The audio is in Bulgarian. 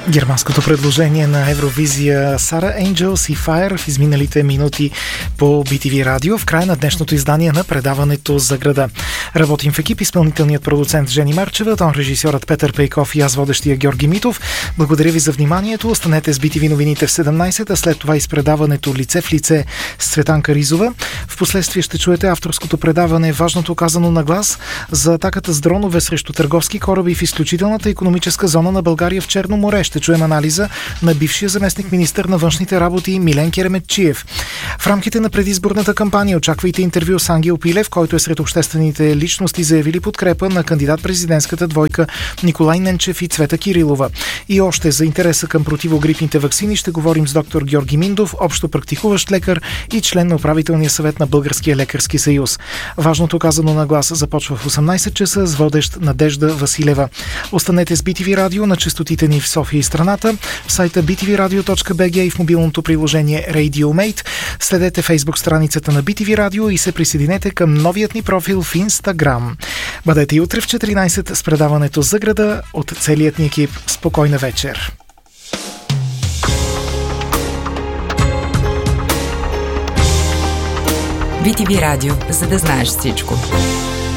Германското предложение на Евровизия Сара Angels и Fire в изминалите минути по BTV Радио в края на днешното издание на предаването за града. Работим в екип, изпълнителният продуцент Жени Марчева, тон режисьорът Петър Пейков и аз водещия Георги Митов. Благодаря ви за вниманието. Останете с BTV новините в 17, а след това изпредаването Лице в лице с Цветанка Ризова. Впоследствие ще чуете авторското предаване Важното казано на глас за атаката с дронове срещу търговски кораби в изключителната икономическа зона на България в Черно море. Ще чуем анализа на бившия заместник министър на външните работи Милен Кереметчиев. В рамките на предизборната кампания очаквайте интервю с Ангел Пилев, който е сред обществените личности, заявили подкрепа на кандидат-президентската двойка Николай Ненчев и Цвета Кирилова. И още за интереса към противогрипните ваксини ще говорим с доктор Георги Миндов, общо практикуващ лекар и член на управителния съвет на Българския лекарски съюз. Важното казано на гласа започва в 18 часа с водещ Надежда Василева. Останете с BTV Радио на честотите ни в София и страната, в сайта btvradio.bg и в мобилното приложение RadioMate. Следете Фейсбук страницата на BTV Радио и се присъединете към новият ни профил в Instagram. Бъдете и утре в 14 с предаването за града от целият ни екип. Спокойна вечер! BTV Радио, за да знаеш всичко.